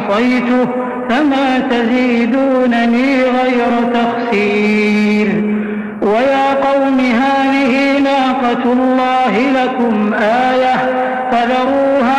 عصيته فما تزيدونني غير تخسير. ويا قوم هذه ناقة الله لكم آية فذروها